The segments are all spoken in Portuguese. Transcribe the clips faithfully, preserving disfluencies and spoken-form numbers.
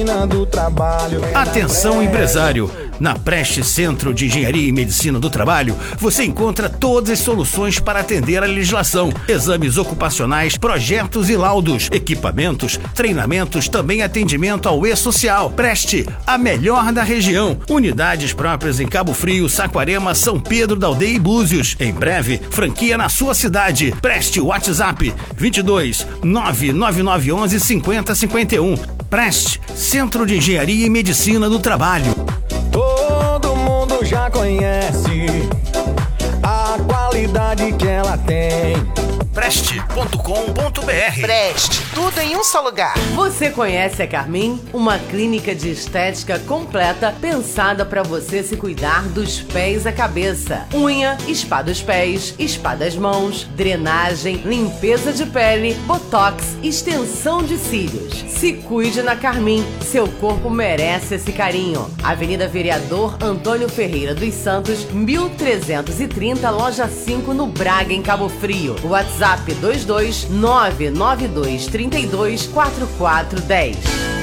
Do trabalho. Atenção, empresário! Na Preste Centro de Engenharia e Medicina do Trabalho, você encontra todas as soluções para atender a legislação, exames ocupacionais, projetos e laudos, equipamentos, treinamentos, também atendimento ao e-social. Preste, a melhor da região. Unidades próprias em Cabo Frio, Saquarema, São Pedro da Aldeia e Búzios. Em breve, franquia na sua cidade. Preste, WhatsApp vinte e dois, nove nove nove um um, cinco zero cinco um. Preste, Centro de Engenharia e Medicina do Trabalho. Todo mundo já conhece a qualidade que ela tem. Preste ponto com ponto b r. Preste, tudo em um só lugar. Você conhece a Carmin? Uma clínica de estética completa pensada para você se cuidar dos pés à cabeça. Unha, spa dos pés, spa das mãos, drenagem, limpeza de pele, botox, extensão de cílios. Se cuide na Carmin, seu corpo merece esse carinho. Avenida Vereador Antônio Ferreira dos Santos, mil trezentos e trinta, loja cinco, no Braga, em Cabo Frio. WhatsApp dois dois nove nove dois três dois quatro quatro um zero.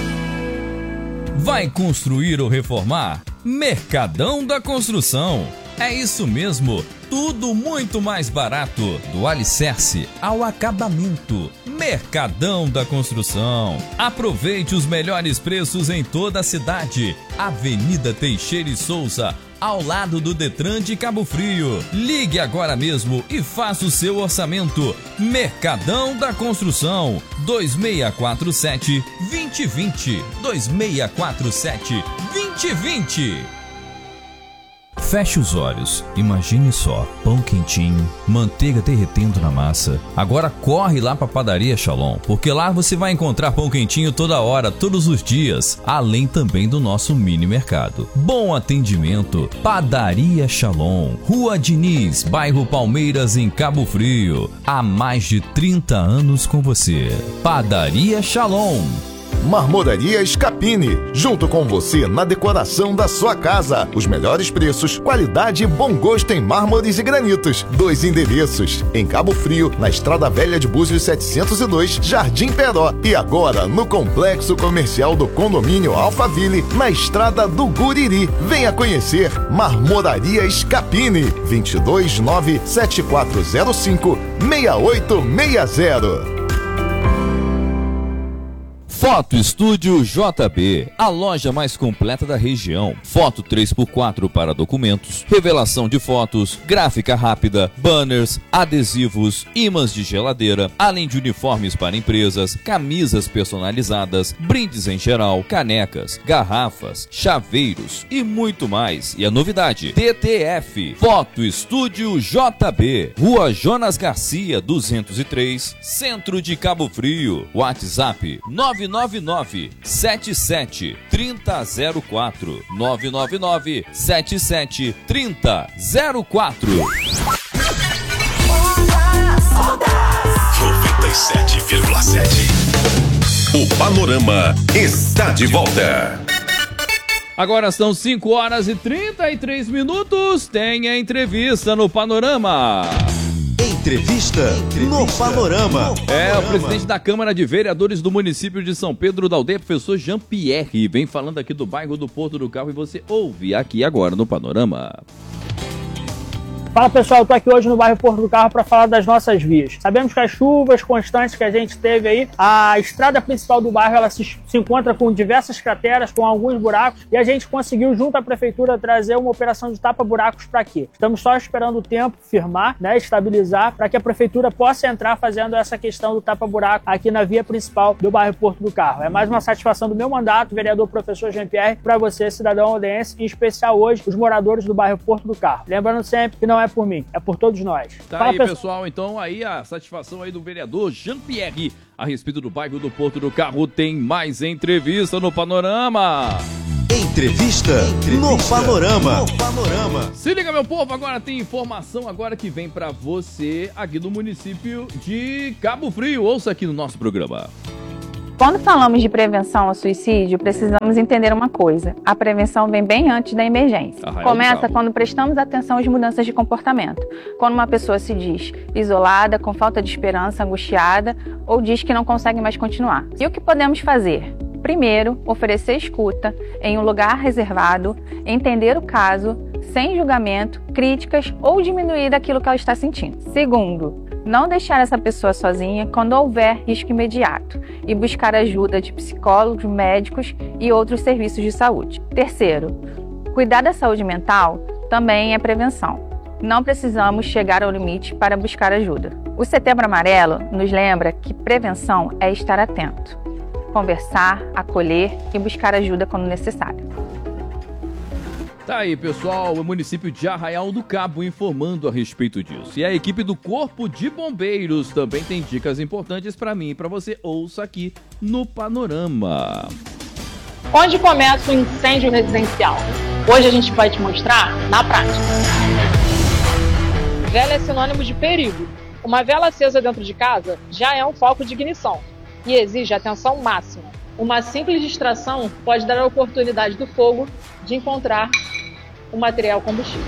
Vai construir ou reformar? Mercadão da Construção. É isso mesmo, tudo muito mais barato, do alicerce ao acabamento. Mercadão da Construção. Aproveite os melhores preços em toda a cidade. Avenida Teixeira e Souza, ao lado do Detran de Cabo Frio. Ligue agora mesmo e faça o seu orçamento. Mercadão da Construção, dois seis quatro sete, dois zero dois zero, dois seis quatro sete, dois zero dois zero. Feche os olhos, imagine só, pão quentinho, manteiga derretendo na massa. Agora corre lá para a Padaria Shalom, porque lá você vai encontrar pão quentinho toda hora, todos os dias, além também do nosso mini mercado. Bom atendimento, Padaria Shalom, Rua Diniz, bairro Palmeiras, em Cabo Frio. Há mais de trinta anos com você. Padaria Shalom. Marmoraria Scapini, junto com você na decoração da sua casa. Os melhores preços, qualidade e bom gosto em mármores e granitos. Dois endereços, em Cabo Frio, na Estrada Velha de Búzios setecentos e dois, Jardim Peró. E agora no Complexo Comercial do Condomínio Alphaville, na Estrada do Guriri. Venha conhecer Marmoraria Scapini, vinte e dois nove sete quatro zero cinco, seis oito seis zero. Foto Estúdio J B, a loja mais completa da região. Foto três por quatro para documentos, revelação de fotos, gráfica rápida, banners, adesivos, ímãs de geladeira, além de uniformes para empresas, camisas personalizadas, brindes em geral, canecas, garrafas, chaveiros e muito mais. E a novidade, T T F, Foto Estúdio J B, Rua Jonas Garcia, duzentos e três, Centro de Cabo Frio. WhatsApp nove nove nove sete sete três zero zero quatro, nove nove nove sete sete três zero zero quatro. noventa e sete vírgula sete. O Panorama está de volta. Agora são cinco horas e trinta e três minutos. Tem a entrevista no Panorama. Entrevista no Panorama. É, o presidente da Câmara de Vereadores do município de São Pedro da Aldeia, professor Jean-Pierre, vem falando aqui do bairro do Porto do Carro e você ouve aqui agora no Panorama. Fala pessoal, eu tô aqui hoje no bairro Porto do Carro para falar das nossas vias. Sabemos que as chuvas constantes que a gente teve aí, a estrada principal do bairro ela se, se encontra com diversas crateras, com alguns buracos, e a gente conseguiu junto à prefeitura trazer uma operação de tapa-buracos para aqui. Estamos só esperando o tempo firmar, né, estabilizar, para que a prefeitura possa entrar fazendo essa questão do tapa-buraco aqui na via principal do bairro Porto do Carro. É mais uma satisfação do meu mandato, vereador professor Jean-Pierre, para você, cidadão aldense, em especial hoje, os moradores do bairro Porto do Carro. Lembrando sempre que não é por mim, é por todos nós. Tá Fala, aí, pessoal. pessoal, então aí a satisfação aí do vereador Jean-Pierre a respeito do bairro do Porto do Carro. Tem mais entrevista no Panorama. Entrevista, entrevista no Panorama. No Panorama. Se liga, meu povo, agora tem informação agora que vem pra você aqui do município de Cabo Frio. Ouça aqui no nosso programa. Quando falamos de prevenção ao suicídio, precisamos entender uma coisa. A prevenção vem bem antes da emergência. Ah, Começa quando prestamos atenção às mudanças de comportamento. Quando uma pessoa se diz isolada, com falta de esperança, angustiada ou diz que não consegue mais continuar. E o que podemos fazer? Primeiro, oferecer escuta em um lugar reservado, entender o caso, sem julgamento, críticas ou diminuir daquilo que ela está sentindo. Segundo, não deixar essa pessoa sozinha quando houver risco imediato e buscar ajuda de psicólogos, médicos e outros serviços de saúde. Terceiro, cuidar da saúde mental também é prevenção. Não precisamos chegar ao limite para buscar ajuda. O Setembro Amarelo nos lembra que prevenção é estar atento, conversar, acolher e buscar ajuda quando necessário. Tá aí, pessoal, o município de Arraial do Cabo informando a respeito disso. E a equipe do Corpo de Bombeiros também tem dicas importantes para mim e para você. Ouça aqui no Panorama. Onde começa o incêndio residencial? Hoje a gente vai te mostrar na prática. Vela é sinônimo de perigo. Uma vela acesa dentro de casa já é um foco de ignição e exige atenção máxima. Uma simples distração pode dar a oportunidade do fogo de encontrar o material combustível.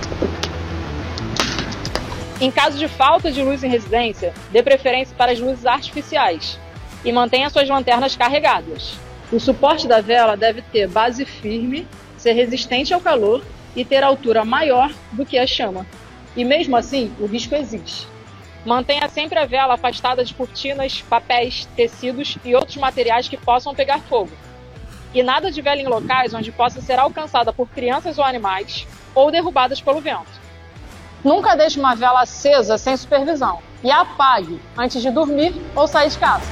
Em caso de falta de luz em residência, dê preferência para as luzes artificiais e mantenha suas lanternas carregadas. O suporte da vela deve ter base firme, ser resistente ao calor e ter altura maior do que a chama. E mesmo assim, o risco existe. Mantenha sempre a vela afastada de cortinas, papéis, tecidos e outros materiais que possam pegar fogo. E nada de vela em locais onde possa ser alcançada por crianças ou animais ou derrubadas pelo vento. Nunca deixe uma vela acesa sem supervisão e apague antes de dormir ou sair de casa.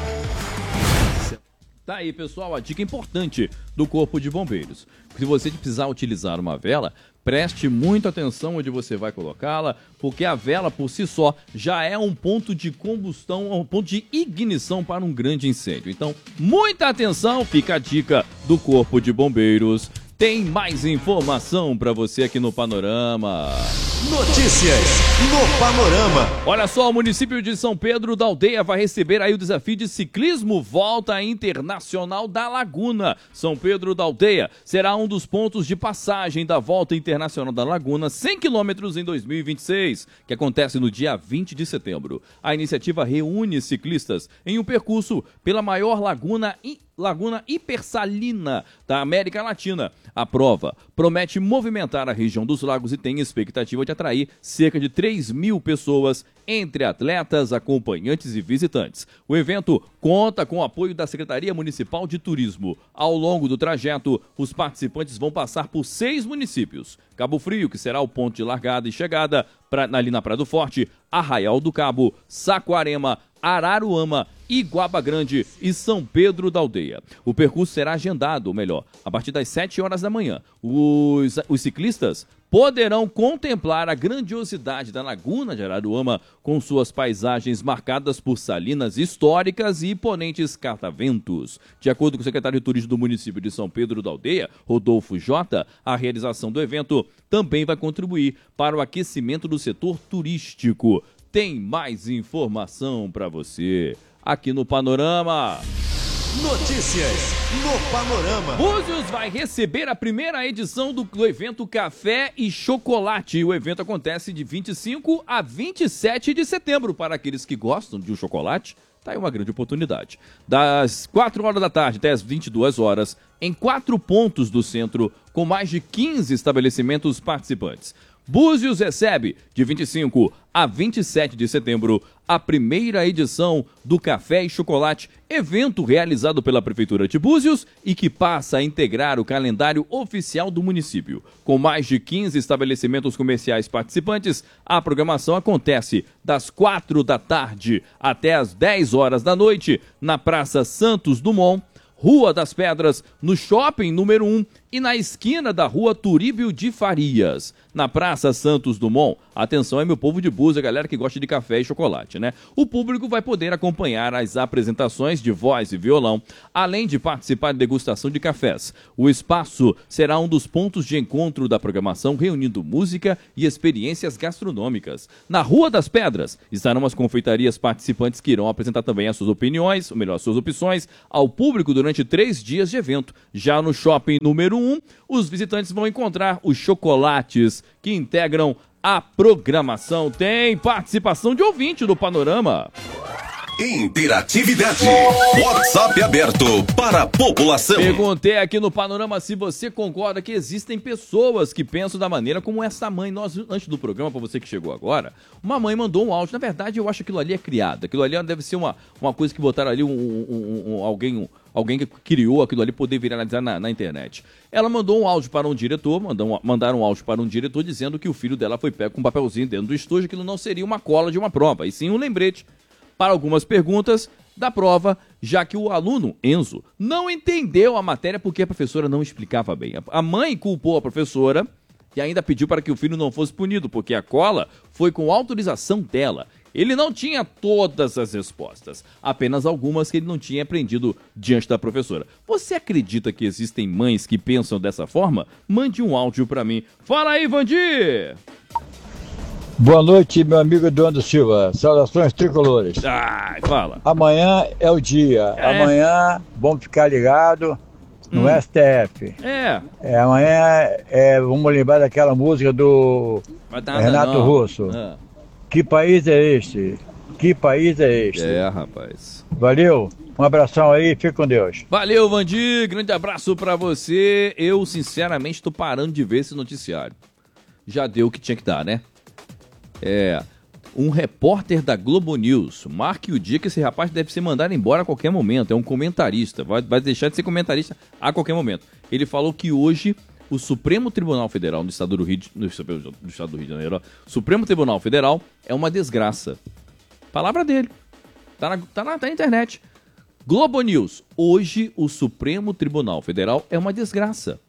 Tá aí, pessoal, a dica importante do Corpo de Bombeiros. Se você precisar utilizar uma vela, preste muita atenção onde você vai colocá-la, porque a vela por si só já é um ponto de combustão, um ponto de ignição para um grande incêndio. Então, muita atenção, fica a dica do Corpo de Bombeiros. Tem mais informação para você aqui no Panorama. Notícias no Panorama. Olha só, o município de São Pedro da Aldeia vai receber aí o desafio de ciclismo Volta Internacional da Laguna. São Pedro da Aldeia será um dos pontos de passagem da Volta Internacional da Laguna, cem quilômetros em dois mil e vinte e seis, que acontece no dia vinte de setembro. A iniciativa reúne ciclistas em um percurso pela maior laguna e Laguna hipersalina da América Latina. A prova promete movimentar a região dos lagos e tem expectativa de atrair cerca de três mil pessoas, entre atletas, acompanhantes e visitantes. O evento conta com o apoio da Secretaria Municipal de Turismo. Ao longo do trajeto, os participantes vão passar por seis municípios. Cabo Frio, que será o ponto de largada e chegada, pra, ali na Praia do Forte, Arraial do Cabo, Saquarema, Araruama, Iguaba Grande e São Pedro da Aldeia. O percurso será agendado, ou melhor, a partir das sete horas da manhã. Os, os ciclistas poderão contemplar a grandiosidade da Laguna de Araruama com suas paisagens marcadas por salinas históricas e imponentes cataventos. De acordo com o secretário de Turismo do município de São Pedro da Aldeia, Rodolfo Jota, a realização do evento também vai contribuir para o aquecimento do setor turístico. Tem mais informação para você aqui no Panorama. Notícias no Panorama. Búzios vai receber a primeira edição do, do evento Café e Chocolate. O evento acontece de vinte e cinco a vinte e sete de setembro. Para aqueles que gostam de um chocolate, tá aí uma grande oportunidade. Das quatro horas da tarde até as vinte e duas horas, em quatro pontos do centro, com mais de quinze estabelecimentos participantes. Búzios recebe, de vinte e cinco a vinte e sete de setembro, a primeira edição do Café e Chocolate, evento realizado pela Prefeitura de Búzios e que passa a integrar o calendário oficial do município. Com mais de quinze estabelecimentos comerciais participantes, a programação acontece das quatro da tarde até as dez horas da noite, na Praça Santos Dumont, Rua das Pedras, no Shopping número um e na esquina da Rua Turíbio de Farias, na Praça Santos Dumont. Atenção aí, meu povo de Búzios, a galera que gosta de café e chocolate, né? O público vai poder acompanhar as apresentações de voz e violão, além de participar de degustação de cafés. O espaço será um dos pontos de encontro da programação, reunindo música e experiências gastronômicas. Na Rua das Pedras estarão as confeitarias participantes que irão apresentar também as suas opiniões, ou melhor, as suas opções, ao público durante três dias de evento. Já no Shopping número um, os visitantes vão encontrar os chocolates que integram a programação. Tem participação de ouvinte do Panorama. Interatividade. WhatsApp aberto para a população. Perguntei aqui no Panorama se você concorda que existem pessoas que pensam da maneira como essa mãe. Nós, antes do programa, para você que chegou agora, uma mãe mandou um áudio. Na verdade, eu acho que aquilo ali é criado. Aquilo ali deve ser uma, uma coisa que botaram ali um, um, um, um, alguém, um, alguém que criou aquilo ali poder viralizar na, na internet. Ela mandou um áudio para um diretor, mandou, mandaram um áudio para um diretor dizendo que o filho dela foi pego com um papelzinho dentro do estojo, aquilo não seria uma cola de uma prova, e sim um lembrete para algumas perguntas da prova, já que o aluno, Enzo, não entendeu a matéria porque a professora não explicava bem. A mãe culpou a professora e ainda pediu para que o filho não fosse punido, porque a cola foi com autorização dela. Ele não tinha todas as respostas, apenas algumas que ele não tinha aprendido diante da professora. Você acredita que existem mães que pensam dessa forma? Mande um áudio para mim. Fala aí, Vandir! Boa noite, meu amigo Eduardo Silva. Saudações tricolores. Ai, fala. Amanhã é o dia. É. Amanhã, vamos ficar ligado no hum. S T F. É. é amanhã, é, vamos lembrar daquela música do Renato não. Russo. É. Que país é este? Que país é este? É, rapaz. Valeu. Um abração aí, fica com Deus. Valeu, Vandir. Grande abraço pra você. Eu, sinceramente, tô parando de ver esse noticiário. Já deu o que tinha que dar, né? É, um repórter da Globo News, marque o dia que esse rapaz deve ser mandado embora a qualquer momento, é um comentarista, vai, vai deixar de ser comentarista a qualquer momento. Ele falou que hoje o Supremo Tribunal Federal no estado do Rio de, no, do estado do Rio de Janeiro, ó, Supremo Tribunal Federal é uma desgraça. Palavra dele, tá na, tá na, tá na internet. Globo News, hoje o Supremo Tribunal Federal é uma desgraça.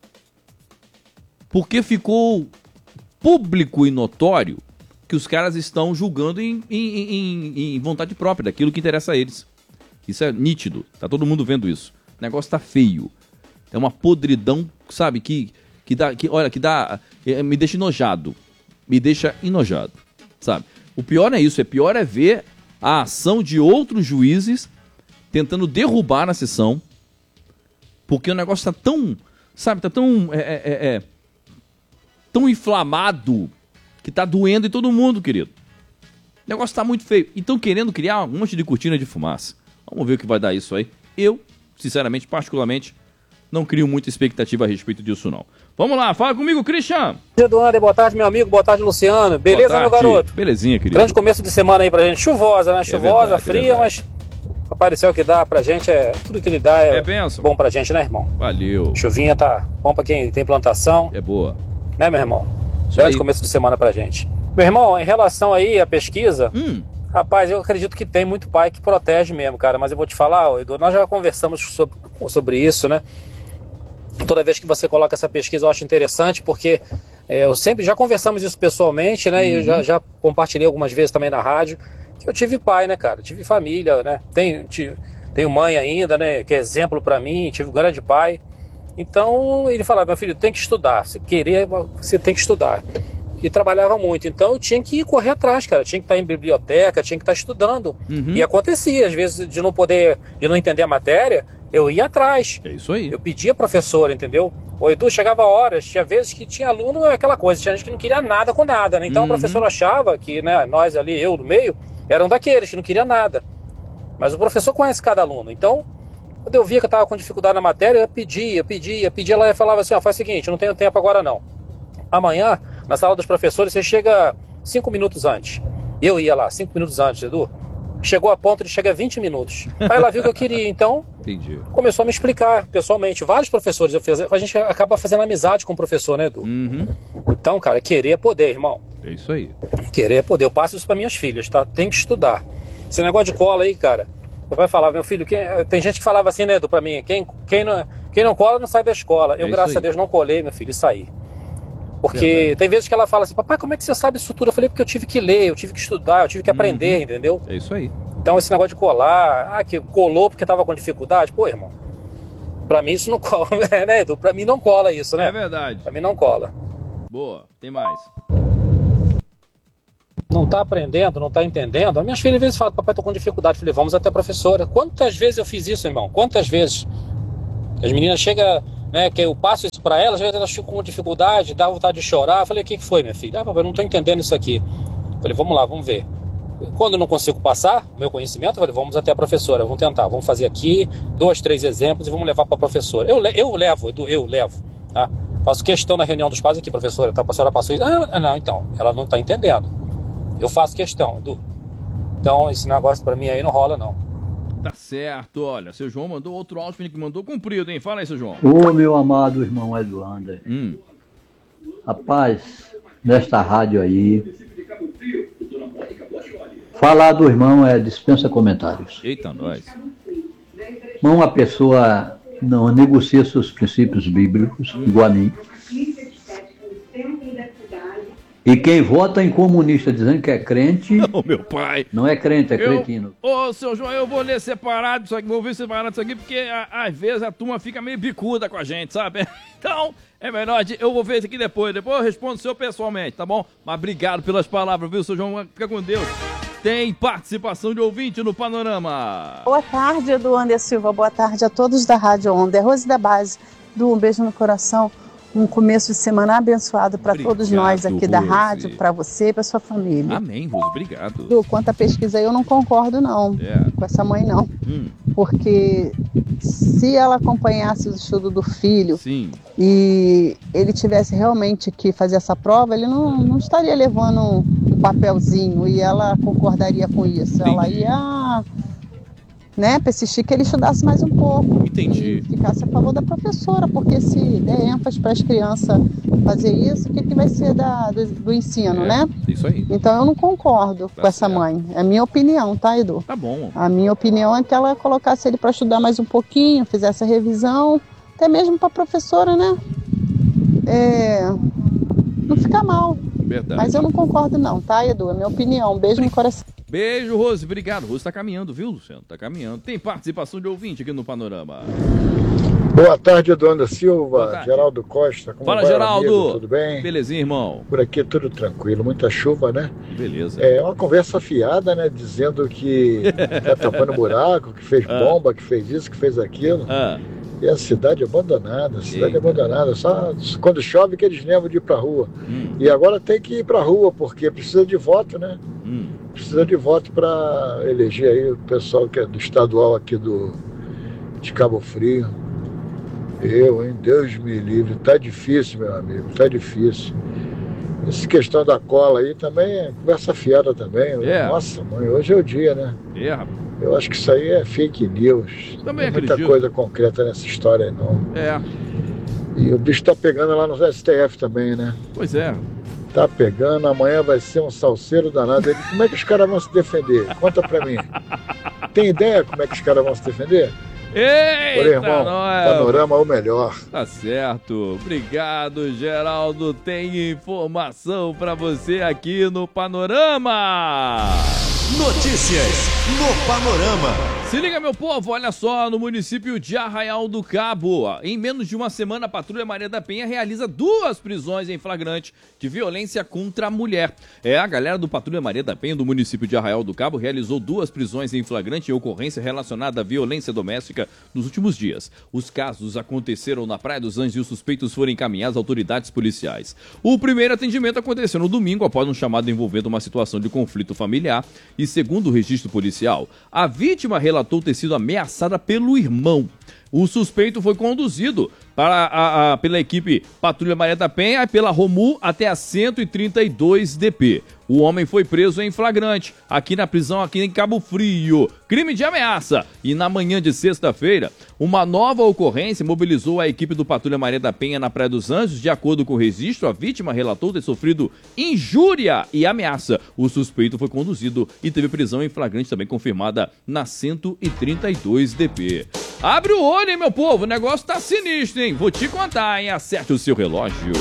Porque ficou público e notório que os caras estão julgando em, em, em, em vontade própria, daquilo que interessa a eles. Isso é nítido, tá todo mundo vendo isso. O negócio tá feio. É uma podridão, sabe, que, que dá, que, olha, que dá, é, me deixa enojado. Me deixa enojado, sabe. O pior é isso, é pior é ver a ação de outros juízes tentando derrubar na sessão, porque o negócio tá tão, sabe, tá tão, é, é, é, tão inflamado, que tá doendo em todo mundo, querido. O negócio tá muito feio. E estão querendo criar um monte de cortina de fumaça. Vamos ver o que vai dar isso aí. Eu, sinceramente, particularmente, não crio muita expectativa a respeito disso, não. Vamos lá, fala comigo, Christian. Eduardo, boa tarde, meu amigo. Boa tarde, Luciano. Beleza, tarde, meu garoto? Belezinha, querido. Grande começo de semana aí pra gente. Chuvosa, né? Chuvosa, é verdade, fria, é mas apareceu o que dá pra gente. É, tudo que ele dá é, é bom pra gente, né, irmão? Valeu. Chuvinha tá bom pra quem tem plantação. É boa. Né, meu irmão? Grande começo de semana pra gente. Meu irmão, em relação aí à pesquisa, hum. rapaz, eu acredito que tem muito pai que protege mesmo, cara. Mas eu vou te falar, Edu, nós já conversamos sobre, sobre isso, né? Toda vez que você coloca essa pesquisa eu acho interessante, porque é, eu sempre, já conversamos isso pessoalmente, né? Uhum. E eu já, já compartilhei algumas vezes também na rádio, que eu tive pai, né, cara? Tive família, né? Tenho, tive, tenho mãe ainda, né? Que é exemplo pra mim, tive um grande pai. Então ele falava, meu filho, tem que estudar, se querer, você tem que estudar. E trabalhava muito, então eu tinha que ir correr atrás, cara, tinha que estar em biblioteca, tinha que estar estudando. Uhum. E acontecia, às vezes, de não poder, de não entender a matéria, eu ia atrás. É isso aí. Eu pedia professor, entendeu? O Edu chegava horas, tinha vezes que tinha aluno, aquela coisa, tinha gente que não queria nada com nada, né? Então uhum. o professor achava que, né, nós ali, eu no meio, eram daqueles que não queria nada. Mas o professor conhece cada aluno, então... Quando eu via que eu estava com dificuldade na matéria, eu pedia, pedia, pedia. Ela falava assim, ó, faz o seguinte, eu não tenho tempo agora não. Amanhã, na sala dos professores, você chega cinco minutos antes. Eu ia lá, cinco minutos antes, Edu. Chegou a ponto de chegar vinte minutos. Aí ela viu que eu queria, então Entendi. Começou a me explicar pessoalmente. Vários professores, eu fiz, a gente acaba fazendo amizade com o professor, né, Edu? Uhum. Então, cara, querer é poder, irmão. É isso aí. Querer é poder. Eu passo isso para minhas filhas, tá? Tem que estudar. Esse negócio de cola aí, cara... Você vai falar, meu filho, quem, tem gente que falava assim, né, Edu, pra mim, quem, quem, não, quem não cola não sai da escola. Eu, é graças a Deus, não colei, meu filho, e saí. Porque Verdade. Tem vezes que ela fala assim, papai, como é que você sabe isso tudo? Eu falei, porque eu tive que ler, eu tive que estudar, eu tive que aprender, uhum. entendeu? É isso aí. Então esse negócio de colar, ah, que colou porque tava com dificuldade, pô, irmão, pra mim isso não cola, né, Edu? Pra mim não cola isso, né? É verdade. Pra mim não cola. Boa, tem mais. Não tá aprendendo, não tá entendendo. As minhas filhas às vezes falam, papai, tô com dificuldade. Eu falei, vamos até a professora. Quantas vezes eu fiz isso, irmão? Quantas vezes? As meninas chegam, né, que eu passo isso pra elas, às vezes elas ficam com dificuldade, dá vontade de chorar. Eu falei, o que que foi, minha filha? Ah, papai, eu não tô entendendo isso aqui. Eu falei, vamos lá, vamos ver. Quando eu não consigo passar o meu conhecimento, eu falei, vamos até a professora, vamos tentar, vamos fazer aqui dois, três exemplos e vamos levar para a professora. Eu, eu levo, Edu, eu levo, tá? Faço questão na reunião dos pais aqui, professora, tá, a professora passou isso. Ah, não, então, ela não está entendendo. Eu faço questão, Edu. Então, esse negócio para mim aí não rola, não. Tá certo, olha, seu João mandou outro áudio que mandou comprido, hein? Fala aí, seu João. Ô, meu amado irmão Eduardo. Hum. Rapaz, nesta rádio aí, falar do irmão é dispensa comentários. Eita, nós. Irmão, a pessoa não negocia seus princípios bíblicos, igual a mim. E quem vota em comunista dizendo que é crente... Não, meu pai. Não é crente, é eu, cretino. Ô, seu João, eu vou ler separado isso aqui, vou ver separado isso aqui, porque a, às vezes a turma fica meio bicuda com a gente, sabe? Então, é melhor, de, eu vou ver isso aqui depois. Depois eu respondo o senhor pessoalmente, tá bom? Mas obrigado pelas palavras, viu, seu João? Fica com Deus. Tem participação de ouvinte no Panorama. Boa tarde, Edu Anderson Silva. Boa tarde a todos da Rádio Onda. É Rose da Base, do Um Beijo no Coração. Um começo de semana abençoado para todos nós aqui da rádio, para você e para sua família. Amém, Rose. Obrigado. Edu, quanto à pesquisa aí, eu não concordo não é. com essa mãe não. Hum. Porque se ela acompanhasse o estudo do filho Sim. e ele tivesse realmente que fazer essa prova, ele não, não estaria levando um, um papelzinho e ela concordaria com isso. Entendi. Ela ia, né, persistir que ele estudasse mais um pouco. Entendi. E ficasse a favor da professora, porque se der ênfase para as crianças fazer isso, o que, que vai ser da, do, do ensino, é, né? Isso aí. Então eu não concordo tá com essa certo. mãe. É a minha opinião, tá, Edu? Tá bom. A minha opinião é que ela colocasse ele para estudar mais um pouquinho, fizesse a revisão, até mesmo para a professora, né? É, não ficar mal. Verdade. Mas eu não concordo não, tá, Edu? É a minha opinião. Um beijo no coração. Beijo, Rose. Obrigado. Rose tá caminhando, viu, Luciano? Tá caminhando. Tem participação de ouvinte aqui no Panorama. Boa tarde, Eduardo Silva, Geraldo Costa. Como Fala, vai, Geraldo. amigo? Tudo bem? Belezinha, irmão. Por aqui tudo tranquilo, muita chuva, né? Beleza. É uma conversa fiada, né? Dizendo que tá tampando buraco, que fez bomba, que fez isso, que fez aquilo. Ah. E a cidade abandonada, a cidade Eita. abandonada. Só quando chove que eles lembram de ir pra rua. Hum. E agora tem que ir pra rua, porque precisa de voto, né? Hum. Precisa de voto para eleger aí o pessoal que é do estadual aqui do, de Cabo Frio. Eu, hein? Deus me livre. Tá difícil, meu amigo, tá difícil. Essa questão da cola aí também é conversa fiada também. É. Nossa, mãe, hoje é o dia, né? É, rapaz. Eu acho que isso aí é fake news. Também Não tem muita acredito. coisa concreta nessa história aí, não. É. E o bicho tá pegando lá no S T F também, né? Pois é. Tá pegando, amanhã vai ser um salseiro danado. Como é que os caras vão se defender? Conta pra mim. Tem ideia como é que os caras vão se defender? Eita, Olha, irmão, nós. Panorama é o melhor. Tá certo. Obrigado, Geraldo. Tem informação pra você aqui no Panorama. Notícias no Panorama. Se liga, meu povo, olha só, no município de Arraial do Cabo, em menos de uma semana, a Patrulha Maria da Penha realiza duas prisões em flagrante de violência contra a mulher. É, a galera do Patrulha Maria da Penha do município de Arraial do Cabo realizou duas prisões em flagrante em ocorrência relacionada à violência doméstica nos últimos dias. Os casos aconteceram na Praia dos Anjos e os suspeitos foram encaminhados às autoridades policiais. O primeiro atendimento aconteceu no domingo após um chamado envolvendo uma situação de conflito familiar e, segundo o registro policial, a vítima relatou ter sido ameaçada pelo irmão. O suspeito foi conduzido para a, a, pela equipe Patrulha Maria da Penha e pela Romu até a cento e trinta e dois D P. O homem foi preso em flagrante, aqui na prisão, aqui em Cabo Frio. Crime de ameaça. E na manhã de sexta-feira, uma nova ocorrência mobilizou a equipe do Patrulha Maria da Penha na Praia dos Anjos. De acordo com o registro, a vítima relatou ter sofrido injúria e ameaça. O suspeito foi conduzido e teve prisão em flagrante também confirmada na cento e trinta e dois D P. Abre o olho, hein, meu povo? O negócio tá sinistro, hein? Vou te contar, hein? Acerte o seu relógio.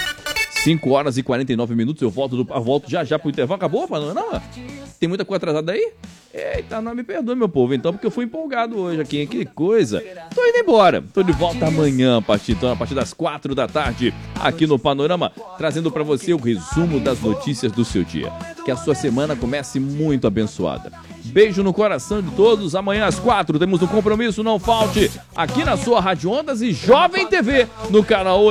cinco horas e quarenta e nove minutos, eu volto, do, eu volto já já pro intervalo. Acabou, Panorama? Tem muita coisa atrasada aí? Eita, não me perdoe, meu povo, então, porque eu fui empolgado hoje aqui, hein? Que coisa. Tô indo embora. Tô de volta amanhã, a partir, então, a partir das quatro da tarde, aqui no Panorama, trazendo pra você o resumo das notícias do seu dia. Que a sua semana comece muito abençoada. Beijo no coração de todos. Amanhã às quatro temos um compromisso, não falte, aqui na sua Rádio Ondas e Jovem T V, no canal